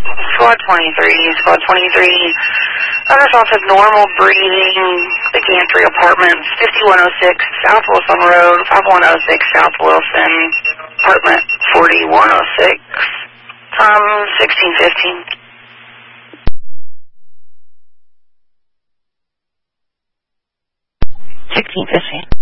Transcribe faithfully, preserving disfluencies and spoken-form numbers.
Squad twenty-three, Squad twenty-three. Unresolved says normal breathing, the Gantry Apartments, fifty-one oh six South Wilson Road, five one oh six South Wilson, apartment forty-one oh six, um, sixteen fifteen. sixteen fifteen.